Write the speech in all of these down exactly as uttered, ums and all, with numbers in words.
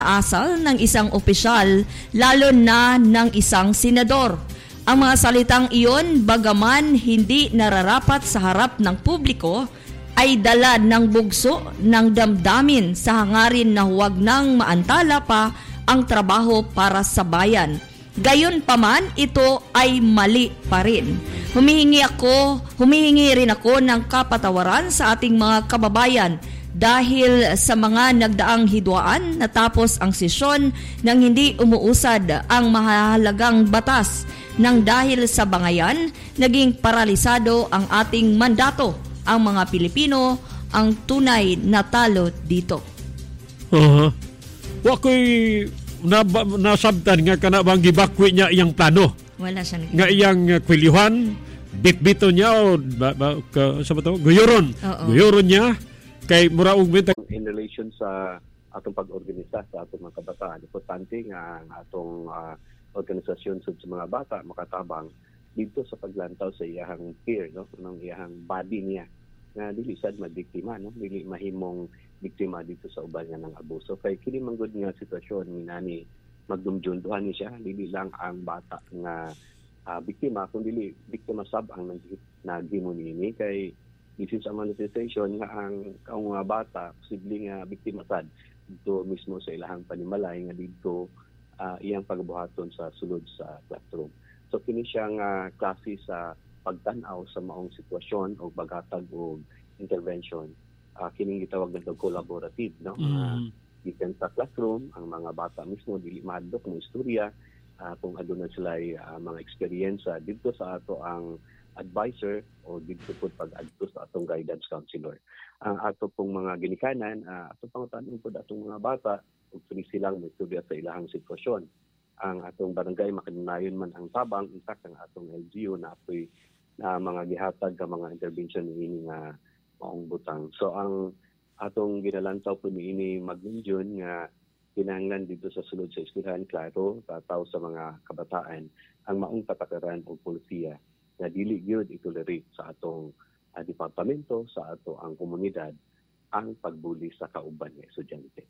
asal ng isang opisyal, lalo na ng isang senador. Ang mga salitang iyon, bagaman hindi nararapat sa harap ng publiko, ay dala ng bugso ng damdamin sa hangarin na huwag nang maantala pa ang trabaho para sa bayan. Gayunpaman, ito ay mali pa rin. Humihingi ako, humihingi rin ako ng kapatawaran sa ating mga kababayan dahil sa mga nagdaang hidwaan natapos ang sesyon nang hindi umuusad ang mahalagang batas nang dahil sa bangayan, naging paralisado ang ating mandato. Ang mga Pilipino ang tunay na talo dito. Uh-huh. Wakoy na, nasabtan nga ka na bang gibakwi niya iyang plano? Wala siya. Nga iyang uh, kwilyuhan, bitbito niya o ba, ba, ka, sa ba to? Guyoron. Oo. Guyoron niya kay muraong bita. In relation sa atong pag-organisa sa atong mga kabataan, importante nga ang atong uh, organisasyon sa mga bata makatabang dito sa paglantaw sa iyahang peer, no, ng iyahang body niya nga dili sad mabiktima, no, dili mahimong biktima dito sa uban nga ng abuso. Kay kini manggod nga sitwasyon ni nani magdumjunduhan ni siya, dili lang ang bata nga uh, biktima kundi biktima sab ang naghimo niini kay this is a manifestation nga ang kaong nga bata posible nga biktima sad dito mismo sa ilahang panimalay nga dito uh, iyang pagbuhaton sa sulod sa classroom. So kini siyang uh, klase sa pagtan-aw sa maong sitwasyon o paghatag o intervention. Uh, kining gitawag na collaborative, no? Mm. Uh, gikan sa classroom, ang mga bata mismo dili mahadlok ng istorya uh, kung aduna sila uh, mga experience uh, dito sa ato ang advisor o dito po pag-adto sa atong guidance counselor. Ang uh, ato pong mga ginikanan, uh, ato pangutanon po atong mga bata ug kini silang istorya sa ilahang sitwasyon. Ang atong barangay makinunayon man ang tabang intak ang atong L G U na apoy na mga gihatag ka mga intervention niini nga maong butang. So ang atong ginalantaw po niini mag-June nga kinahanglan dito sa sulod sa eskwelahan klaro tataw sa mga kabataan ang maong patakaran o polisiya na dili gyud itolerate sa atong uh, departamento, sa ato ang komunidad ang pagbuli sa kauban nga estudyante.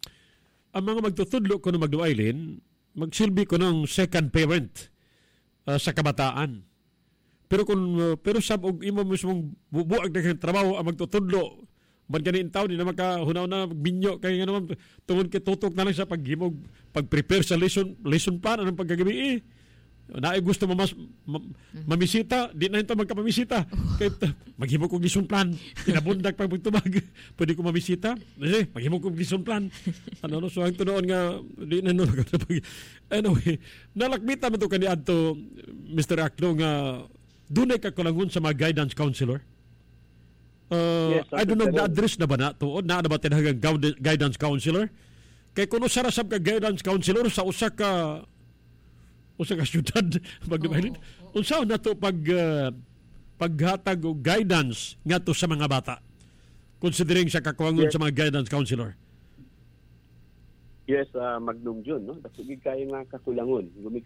Ang mga magtutudlo ko na magduaylin, magsilbi ko ng second parent uh, sa kabataan. Pero kung uh, pero sab og imo mismong bubuag na trabaho ang magtutudlo, man ganin taw di na makahunaw na binyo kay nga naman tungod kay tutok na lang sa paghimog pag-prepare sa lesson lesson plan anong pagkagabi eh. Naay gusto mamas ma, mamisita, di na hinto magkapamisita. Kay maghimo kog lesson plan. Kinabundak pag magtubag. Pwede ko mamisita. Eh, maghimo kog lesson plan. Ano no so ang tunoon nga di na no. Anyway, nalakmita man to kaniadto Mister Akno nga dunay ka kulangon sa mga guidance counselor. Uh, yes, I don't know na-address na ba na to? Na na ba tinagang guidance counselor? Kay kuno sa rasab ka guidance counselor sa usa ka usa ka syudad magdumailin. Oh, oh. Unsa na to pag uh, paghatag og guidance ngadto sa mga bata? Considering sa kakuwangon yes. sa mga guidance counselor. Yes, uh, Magnum June, no? Dasugid kayo nga kakulangon.